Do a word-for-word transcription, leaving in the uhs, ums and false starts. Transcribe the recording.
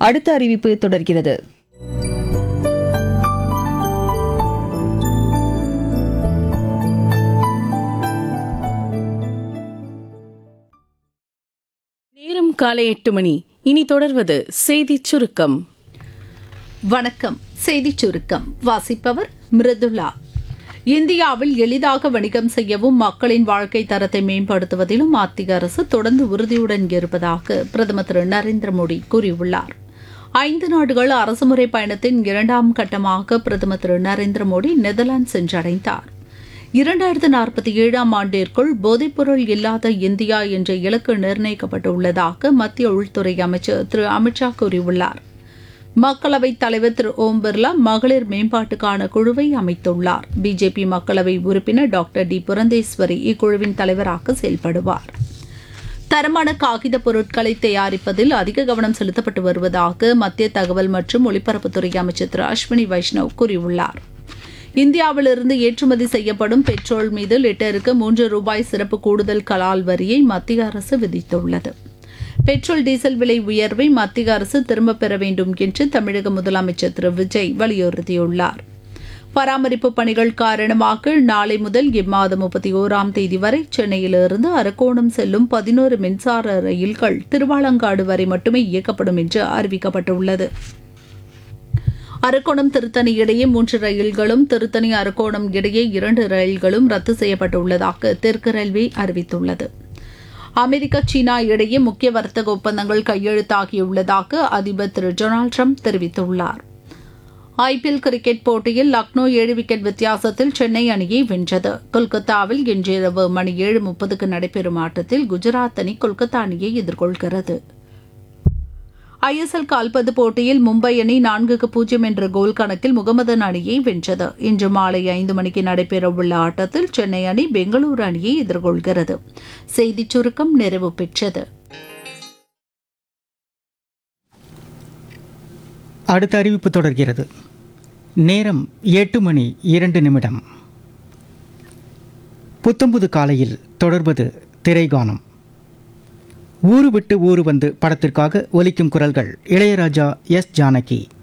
அடுத்த அறிவிப்பு தொடர்கிறது. நேரம் காலை எட்டு மணி. இனி தொடர்வது செய்திச் சுருக்கம். வணக்கம். செய்திச் சுருக்கம் வாசிப்பவர் மிருதுளா. இந்தியாவில் எளிதாக வணிகம் செய்யவும் மக்களின் வாழ்க்கை தரத்தை மேம்படுத்துவதிலும் மத்திய அரசு தொடர்ந்து உறுதியுடன் இருப்பதாக பிரதமர் திரு நரேந்திர மோடி கூறியுள்ளார். ஐந்து நாடுகள் அரசுமுறை பயணத்தின் இரண்டாம் கட்டமாக பிரதமர் திரு நரேந்திர மோடி நெதர்லாந்து சென்றடைந்தார். இரண்டாயிரத்து நாற்பத்தி ஏழாம் ஆண்டிற்குள் போதைப்பொருள் இல்லாத இந்தியா என்ற இலக்கு நிர்ணயிக்கப்பட்டுள்ளதாக மத்திய உள்துறை அமைச்சர் திரு அமித்ஷா கூறியுள்ளார். மக்களவைத் தலைவர் திரு ஓம் பிர்லா மகளிர் மேம்பாட்டுக்கான குழுவை அமைத்துள்ளார். பிஜேபி மக்களவை உறுப்பினர் டாக்டர் டி புரந்தேஸ்வரி இக்குழுவின் தலைவராக செயல்படுவார். தரமான காகித பொருட்களை தயாரிப்பதில் அதிக கவனம் செலுத்தப்பட்டு வருவதாக மத்திய தகவல் மற்றும் ஒலிபரப்புத்துறை அமைச்சர் திரு அஸ்வினி வைஷ்ணவ் கூறியுள்ளார். இந்தியாவிலிருந்து ஏற்றுமதி செய்யப்படும் பெட்ரோல் மீது லிட்டருக்கு மூன்று ரூபாய் சிறப்பு கூடுதல் கலால் வரியை மத்திய அரசு விதித்துள்ளது. பெட்ரோல் டீசல் விலை உயர்வை மத்திய அரசு திரும்பப் பெற வேண்டும் என்று தமிழக முதலமைச்சர் திரு விஜய் வலியுறுத்தியுள்ளார். பராமரிப்பு பணிகள் காரணமாக நாளை முதல் இம்மாதம் முப்பத்தி ஓராம் தேதி வரை சென்னையிலிருந்து அரக்கோணம் செல்லும் பதினோரு மின்சார ரயில்கள் திருவாலங்காடு வரை மட்டுமே இயக்கப்படும் என்று அறிவிக்கப்பட்டுள்ளது. அரக்கோணம் திருத்தணி இடையே மூன்று ரயில்களும் திருத்தணி அரக்கோணம் இடையே இரண்டு ரயில்களும் ரத்து செய்யப்பட்டுள்ளதாக தெற்கு ரயில்வே அறிவித்துள்ளது. அமெரிக்கா சீனா இடையே முக்கிய வர்த்தக ஒப்பந்தங்கள் கையெழுத்தாகியுள்ளதாக அதிபர் திரு டொனால்டு ட்ரம்ப் தெரிவித்துள்ளார். ஐபிஎல் கிரிக்கெட் போட்டியில் லக்னோ ஏழு விக்கெட் வித்தியாசத்தில் சென்னை அணியை வென்றது. கொல்கத்தாவில் இன்றிரவு மணி ஏழு முப்பதுக்கு நடைபெறும் ஆட்டத்தில் குஜராத் அணி கொல்கத்தா அணியை எதிர்கொள்கிறது. ஐஎஸ்எல் கால்பந்து போட்டியில் மும்பை அணி நான்குக்கு பூஜ்ஜியம் என்ற கோல் கணக்கில் முகமதன் அணியை வென்றது. இன்று மாலை ஐந்து மணிக்கு நடைபெறவுள்ள ஆட்டத்தில் சென்னை அணி பெங்களூரு அணியை எதிர்கொள்கிறது. செய்திச் சுருக்கம் நிறைவு பெற்றது. அடுத்த அறிவிப்பு தொடர்கிறது. நேரம் எட்டு மணி இரண்டு நிமிடம். புத்தம்புது காலையில் தொடர்வது திரைகானம். ஊரு விட்டு ஊரு வந்து படத்திற்காக ஒலிக்கும் குரல்கள் இளையராஜா, எஸ் ஜானகி.